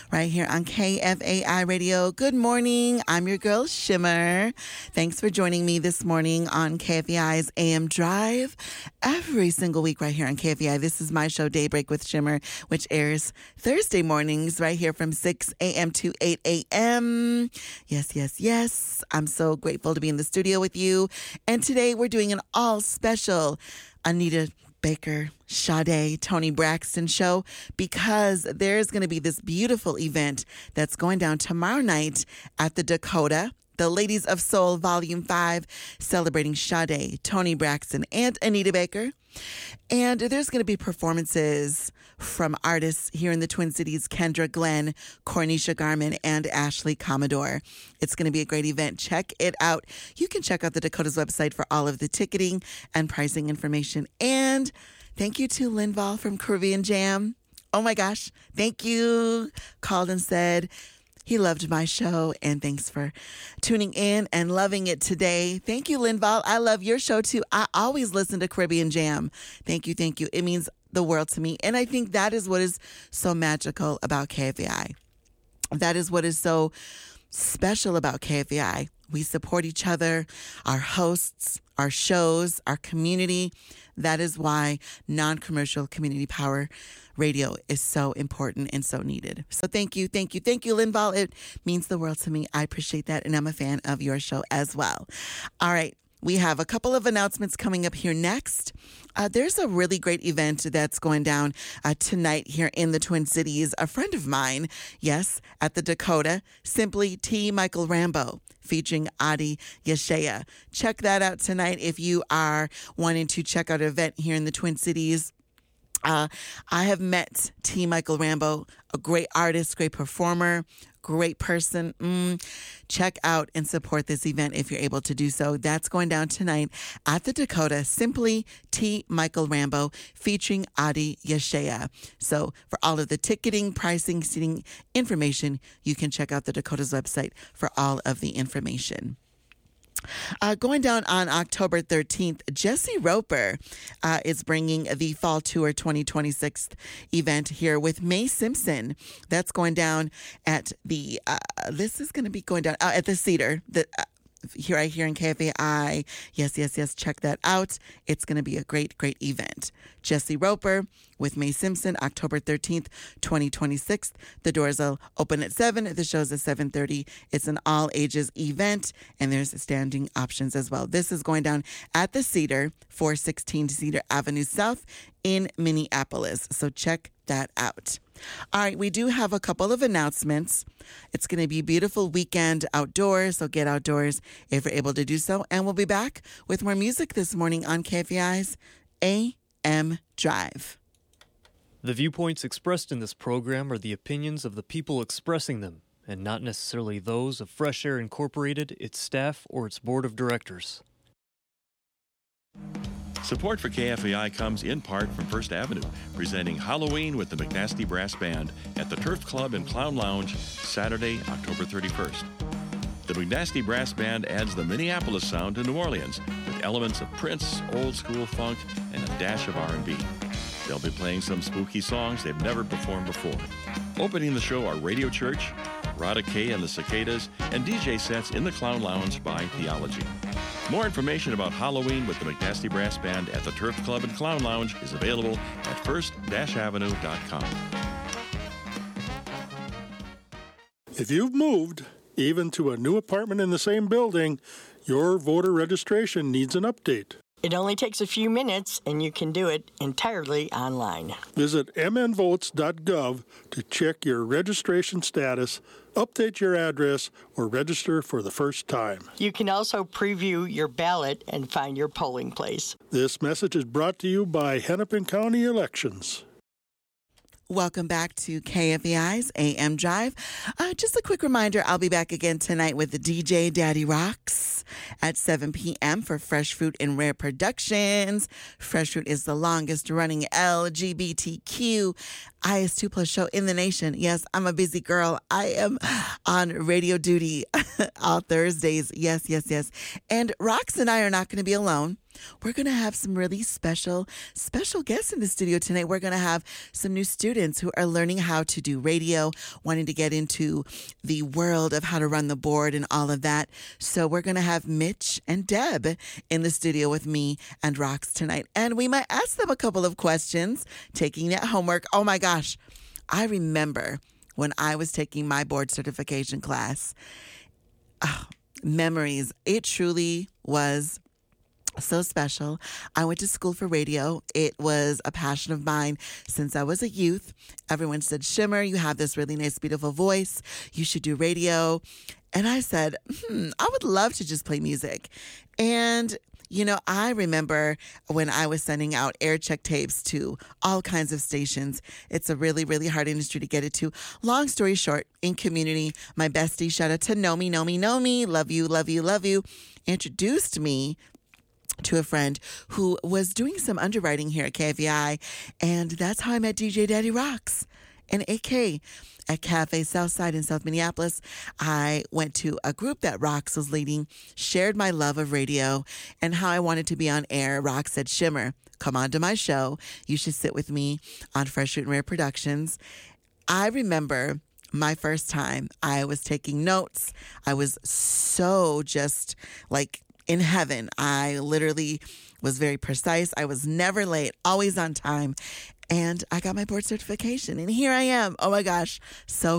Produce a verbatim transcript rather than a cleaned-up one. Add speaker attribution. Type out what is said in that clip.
Speaker 1: right here on K F A I Radio. Good morning. I'm your girl, Shimmer. Thanks for joining me this morning on K F A I's A M Drive every single week right here on K F A I. This is my show, Daybreak with Shimmer, which airs Thursday mornings right here from six a.m. to eight a.m. Yes, yes, yes. I'm so grateful to be in the studio with you. And today we're doing an all special Anita Baker, Sade, Toni Braxton show because there's going to be this beautiful event that's going down tomorrow night at the Dakota. The Ladies of Soul Volume five, celebrating Sade, Toni Braxton, and Anita Baker. And there's going to be performances from artists here in the Twin Cities, Kendra Glenn, Cornisha Garman, and Ashley Commodore. It's going to be a great event. Check it out. You can check out the Dakota's website for all of the ticketing and pricing information. And thank you to Linval from Caribbean Jam. Oh my gosh. Thank you. Called and said he loved my show, and thanks for tuning in and loving it today. Thank you, Linval. I love your show, too. I always listen to Caribbean Jam. Thank you, thank you. It means the world to me, and I think that is what is so magical about K F A I. That is what is so special about K F A I. We support each other, our hosts, our shows, our community. That is why non-commercial community power radio is so important and so needed. So thank you, thank you, thank you, Linval. It means the world to me. I appreciate that, and I'm a fan of your show as well. All right. We have a couple of announcements coming up here next. Uh, there's a really great event that's going down uh, tonight here in the Twin Cities. A friend of mine, yes, at the Dakota, Simply T. Michael Rambo, featuring Adi Yeshaya. Check that out tonight if you are wanting to check out an event here in the Twin Cities. Uh, I have met T. Michael Rambo, a great artist, great performer, great person. Mm, check out and support this event if you're able to do so. That's going down tonight at the Dakota. Simply T. Michael Rambo featuring Adi Yeshaya. So for all of the ticketing, pricing, seating information, you can check out the Dakota's website for all of the information. Uh, going down on October thirteenth, Jesse Roper uh, is bringing the Fall Tour twenty twenty-six event here with Mae Simpson. That's going down at the, uh, this is going to be going down uh, at the Cedar, the, uh, here right here in K F A I. Yes, yes, yes. Check that out. It's going to be a great, great event. Jesse Roper with Mae Simpson, October thirteenth, twenty twenty-six. The doors will open at seven. The show's at seven thirty. It's an all-ages event, and there's standing options as well. This is going down at the Cedar, four sixteen Cedar Avenue South in Minneapolis. So check that out. All right, we do have a couple of announcements. It's going to be a beautiful weekend outdoors, so get outdoors if you're able to do so. And we'll be back with more music this morning on K F A I's A M Drive.
Speaker 2: The viewpoints expressed in this program are the opinions of the people expressing them, and not necessarily those of Fresh Air Incorporated, its staff, or its board of directors.
Speaker 3: Support for K F A I comes in part from First Avenue, presenting Halloween with the McNasty Brass Band at the Turf Club and Clown Lounge, Saturday, October thirty-first. The McNasty Brass Band adds the Minneapolis sound to New Orleans with elements of Prince, old school funk, and a dash of R and B. They'll be playing some spooky songs they've never performed before. Opening the show are Radio Church, Rada K and the Cicadas, and D J sets in the Clown Lounge by Theology. More information about Halloween with the McNasty Brass Band at the Turf Club and Clown Lounge is available at first avenue dot com.
Speaker 4: If you've moved, even to a new apartment in the same building, your voter registration needs an update.
Speaker 5: It only takes a few minutes, and you can do it entirely online.
Speaker 4: Visit m n votes dot gov to check your registration status, update your address, or register for the first time.
Speaker 5: You can also preview your ballot and find your polling place.
Speaker 4: This message is brought to you by Hennepin County Elections.
Speaker 1: Welcome back to K F A I's A M Drive. Uh, just a quick reminder, I'll be back again tonight with the D J Daddy Rocks at seven p.m. for Fresh Fruit and Rare Productions. Fresh Fruit is the longest running L G B T Q I S two plus show in the nation. Yes, I'm a busy girl. I am on radio duty all Thursdays. Yes, yes, yes. And Rocks and I are not going to be alone. we're going to have some really special, special guests in the studio tonight. We're going to have some new students who are learning how to do radio, wanting to get into the world of how to run the board and all of that. So we're going to have Mitch and Deb in the studio with me and Rox tonight. And we might ask them a couple of questions, taking that homework. Oh my gosh, I remember when I was taking my board certification class, oh, memories. It truly was so special. I went to school for radio. It was a passion of mine since I was a youth. Everyone said, Shimmer, you have this really nice, beautiful voice. You should do radio. And I said, hmm, I would love to just play music. And you know, I remember when I was sending out air check tapes to all kinds of stations. It's a really, really hard industry to get into. Long story short, in community, my bestie, shout out to Nomi, Nomi, Nomi, love you, love you, love you, introduced me to a friend who was doing some underwriting here at K F E I. And that's how I met D J Daddy Rox and A K at Cafe Southside in South Minneapolis. I went to a group that Rox was leading, shared my love of radio and how I wanted to be on air. Rox said, Shimmer, come on to my show. You should sit with me on Fresh Fruit and Rare Productions. I remember my first time I was taking notes. I was so just like in heaven. I literally was very precise. I was never late, always on time. And I got my board certification. And here I am. Oh my gosh. So